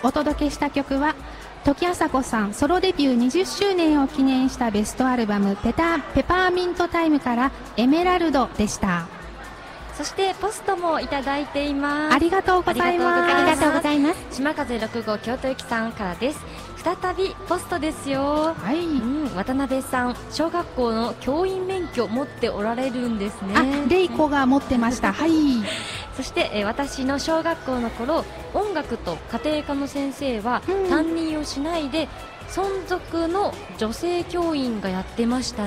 お届けした曲は時あさこさんソロデビュー20周年を記念したベストアルバムペパーミントタイムからエメラルドでした。 そしてポストもいただいています。 ありがとうございます。 ありがとうございます。 島風6号京都行きさんからです。再びポストですよ。 はい、 渡辺さん、小学校の教員免許持っておられるんですね。 レイコが持ってました。はい。 そして、私の小学校の頃、音楽と家庭科の先生は担任をしないで存続の女性教員がやってました